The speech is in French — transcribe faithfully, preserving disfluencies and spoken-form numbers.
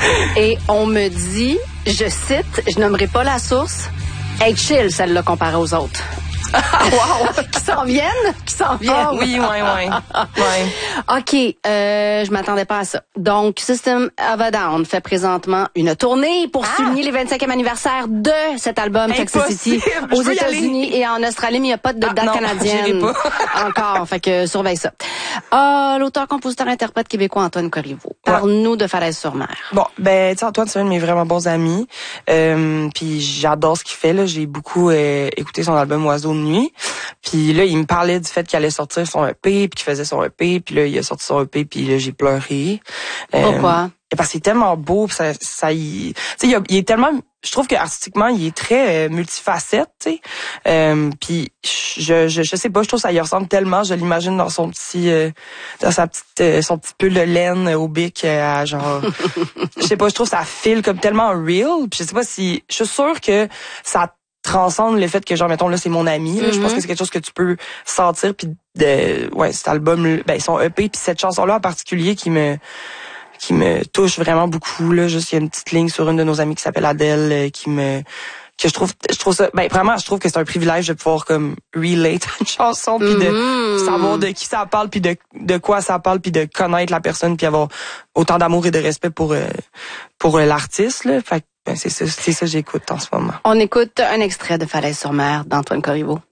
Et on me dit, je cite, je nommerai pas la source, hey, chill, celle-là comparée aux autres. Wow! Qui s'en viennent? Qui s'en viennent? Ah oui, oui, oui. Ouais. OK, euh, je m'attendais pas à ça. Donc, System of a Down fait présentement une tournée pour ah! souligner les vingt-cinquième anniversaire de cet album Toxicity aux États-Unis et en Australie, mais il n'y a pas de date ah, canadienne pas. encore. Fait que surveille ça. Ah, l'auteur, compositeur, interprète québécois Antoine Corriveau. Parle-nous ouais. de Falaise-sur-Mer. Bon, ben, tu sais, Antoine, c'est un de mes vraiment bons amis. Euh, puis j'adore ce qu'il fait, là. J'ai beaucoup euh, écouté son album Oiseau de nuit. Puis là, il me parlait du fait qu'il allait sortir son E P, puis qu'il faisait son E P, puis là, il a sorti son E P, puis là, j'ai pleuré. Pourquoi? Euh, parce qu'il est tellement beau, pis ça, ça, il, tu sais, il, il est tellement, je trouve que artistiquement, il est très euh, multifacette, tu sais. Euh, puis je, je, je sais pas, je trouve que ça y ressemble tellement. Je l'imagine dans son petit, euh, dans sa petite, euh, son petit pull de laine au bic, euh, à genre, je sais pas, je trouve que ça file comme tellement real. Puis je sais pas si, je suis sûre que ça transcende le fait que genre mettons là c'est mon ami là, mm-hmm. je pense que c'est quelque chose que tu peux sentir puis de ouais cet album ben son E P puis cette chanson là en particulier qui me qui me touche vraiment beaucoup là, juste il y a une petite ligne sur une de nos amies qui s'appelle Adèle euh, qui me que je trouve je trouve ça ben vraiment je trouve que c'est un privilège de pouvoir comme relate une chanson puis mm-hmm. de savoir de qui ça parle puis de de quoi ça parle puis de connaître la personne puis avoir autant d'amour et de respect pour euh, pour euh, l'artiste là. Fait ben c'est ça c'est ça que j'écoute en ce moment. On écoute un extrait de Falaise-sur-Mer d'Antoine Corriveau.